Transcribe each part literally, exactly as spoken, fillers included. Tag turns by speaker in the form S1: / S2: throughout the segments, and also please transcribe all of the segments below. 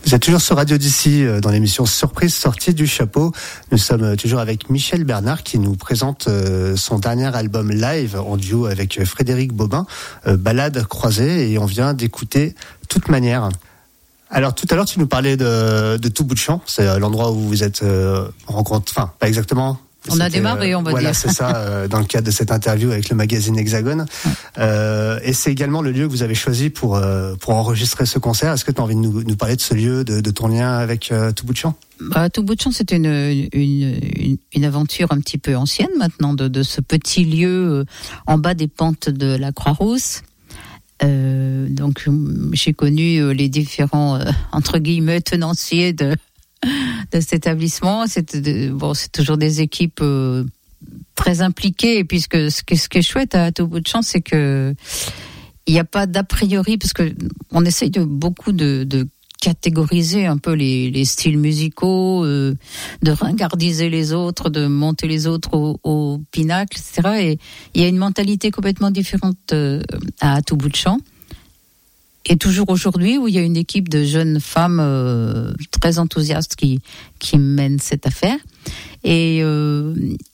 S1: Vous êtes toujours sur Radio d'ici dans l'émission Surprise sortie du chapeau. Nous sommes toujours avec Michel Bernard qui nous présente son dernier album live en duo avec Frédéric Bobin, Balade croisée, et on vient d'écouter Toute manière. Alors tout à l'heure tu nous parlais de, de Tout bout de champ, c'est l'endroit où vous êtes euh, rencontré, enfin pas exactement.
S2: On a démarré, on va
S1: voilà,
S2: dire.
S1: Voilà, c'est ça, euh, dans le cadre de cette interview avec le magazine Hexagone. Ouais. Euh, et c'est également le lieu que vous avez choisi pour euh, pour enregistrer ce concert. Est-ce que tu as envie de nous, nous parler de ce lieu, de, de ton lien avec euh, Tout bout de champ?
S2: Bah, Tout bout de champ, c'était une, une, une, une aventure un petit peu ancienne maintenant, de, de ce petit lieu en bas des pentes de la Croix-Rousse. Euh, donc, j'ai connu les différents, euh, entre guillemets, tenanciers de... de cet établissement. C'est, de, bon, c'est toujours des équipes euh, très impliquées, et puis ce, que, ce, qui, ce qui est chouette à Tout bout de champ, c'est que il n'y a pas d'a priori, parce que on essaye de beaucoup de, de catégoriser un peu les, les styles musicaux, euh, de ringardiser les autres, de monter les autres au, au pinacle, et cetera. Et il y a une mentalité complètement différente euh, à Tout bout de champ. Et toujours aujourd'hui, où il y a une équipe de jeunes femmes euh, très enthousiastes qui qui mènent cette affaire, et euh,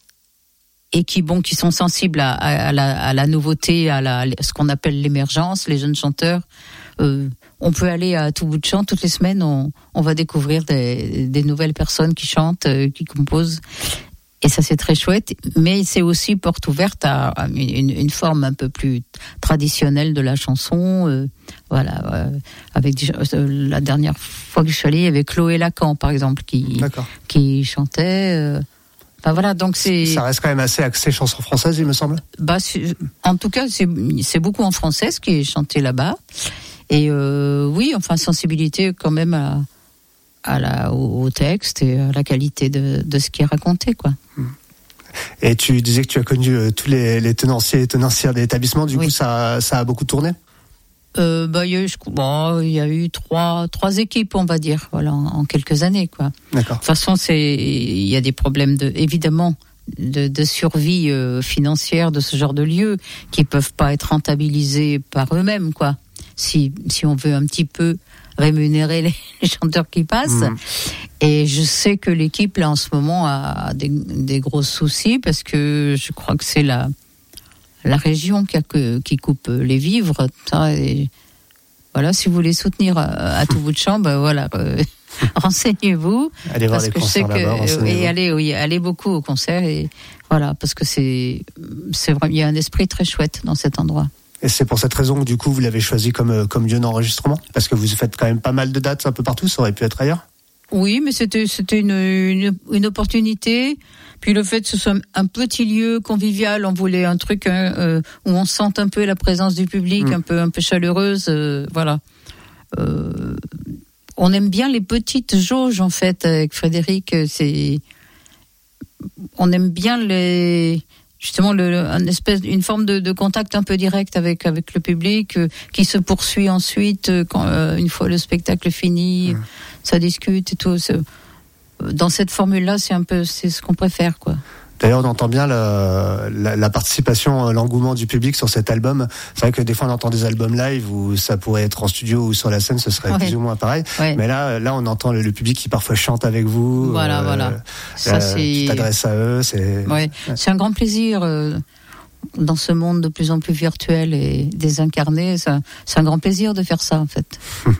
S2: et qui bon qui sont sensibles à, à, à, la, à la nouveauté, à la ce qu'on appelle l'émergence, les jeunes chanteurs. Euh, on peut aller à Tout bout de champ toutes les semaines, on on va découvrir des des nouvelles personnes qui chantent, euh, qui composent. Et ça, c'est très chouette, mais c'est aussi porte ouverte à une, une forme un peu plus traditionnelle de la chanson. Euh, voilà, euh, avec euh, la dernière fois que je suis allée, il y avait Chloé Lacan, par exemple, qui qui chantait. Euh, enfin voilà, donc c'est.
S1: Ça reste quand même assez axé chanson française, il me semble.
S2: Bah, en tout cas, c'est c'est beaucoup en français ce qui est chanté là-bas. Et euh, oui, enfin, sensibilité quand même à. À la, au, au texte et à la qualité de, de ce qui est raconté, quoi.
S1: Et tu disais que tu as connu euh, tous les, les tenanciers et tenancières de l'établissement, du oui. coup ça, ça a beaucoup tourné?
S2: euh, bah, il y a eu, bon, il y a eu trois, trois équipes, on va dire, voilà, en, en quelques années, quoi.
S1: D'accord.
S2: De toute façon, c'est, il y a des problèmes de, évidemment, de, de survie euh, financière de ce genre de lieux qui peuvent pas être rentabilisés par eux-mêmes, quoi. Si, si on veut un petit peu rémunérer les, les chanteurs qui passent. Mmh. Et je sais que l'équipe, là, en ce moment, a des, des gros soucis, parce que je crois que c'est la, la région qui, a que, qui coupe les vivres. Ça, et voilà, si vous voulez soutenir à, à Tout bout de champ, ben voilà, euh, renseignez-vous.
S1: Allez voir les concerts là-bas,
S2: que, et allez, oui, allez beaucoup au concert, et voilà, parce que c'est, c'est vrai, il y a un esprit très chouette dans cet endroit.
S1: Et c'est pour cette raison que du coup vous l'avez choisi comme, comme lieu d'enregistrement? Parce que vous faites quand même pas mal de dates un peu partout, ça aurait pu être ailleurs?
S2: Oui, mais c'était, c'était une, une, une opportunité. Puis le fait que ce soit un petit lieu convivial, on voulait un truc hein, euh, où on sente un peu la présence du public, mmh. un peu, un peu chaleureuse, euh, voilà. Euh, on aime bien les petites jauges en fait avec Frédéric. C'est, on aime bien les... justement le, un espèce, une forme de, de contact un peu direct avec avec le public euh, qui se poursuit ensuite euh, quand euh, une fois le spectacle fini, mmh. ça discute et tout. C'est, dans cette formule-là, c'est un peu c'est ce qu'on préfère, quoi.
S1: D'ailleurs, on entend bien la, la, la participation, l'engouement du public sur cet album. C'est vrai que des fois, on entend des albums live où ça pourrait être en studio ou sur la scène, ce serait ouais. plus ou moins pareil. Ouais. Mais là, là, on entend le, le public qui parfois chante avec vous.
S2: Voilà, euh, voilà. Ça,
S1: euh,
S2: c'est...
S1: Tu t'adresses à eux. C'est,
S2: ouais. Ouais. C'est un grand plaisir euh, dans ce monde de plus en plus virtuel et désincarné. Ça, c'est un grand plaisir de faire ça, en fait.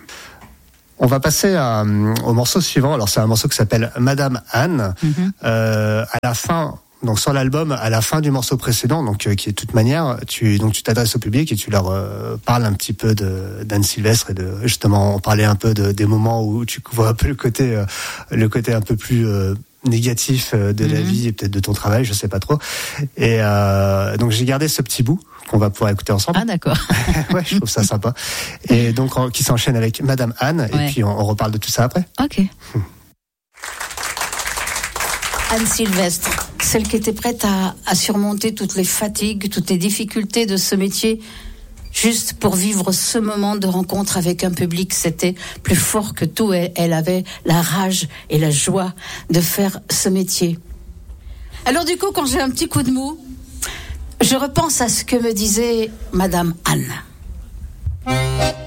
S1: On va passer à, au morceau suivant. Alors, c'est un morceau qui s'appelle Madame Anne. Mm-hmm. Euh, à la fin. Donc sur l'album, à la fin du morceau précédent, donc euh, qui est toute manière, tu donc tu t'adresses au public et tu leur euh, parles un petit peu de d'Anne Sylvestre et de justement parler un peu de des moments où tu vois un peu le côté euh, le côté un peu plus euh, négatif euh, de mm-hmm. la vie et peut-être de ton travail, je sais pas trop. Et euh, donc j'ai gardé ce petit bout qu'on va pouvoir écouter ensemble.
S2: Ah d'accord.
S1: Ouais, je trouve ça sympa. Et donc en, qui s'enchaîne avec Madame Anne ouais. et puis on, on reparle de tout ça après.
S2: Ok. Hum. Anne Sylvestre, celle qui était prête à, à surmonter toutes les fatigues, toutes les difficultés de ce métier, juste pour vivre ce moment de rencontre avec un public. C'était plus fort que tout. Elle, elle avait la rage et la joie de faire ce métier. Alors du coup, quand j'ai un petit coup de mou, je repense à ce que me disait Madame Anne.